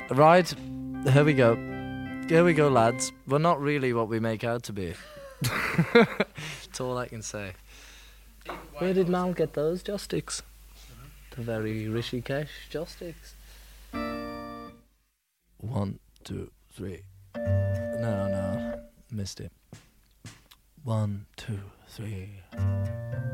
Right, here we go. Here we go, lads. We're not really what we make out to be. That's all I can say. Where did Mal get those joysticks? The very Rishikesh joysticks. 1, 2, 3. No, missed it. 1, 2, 3.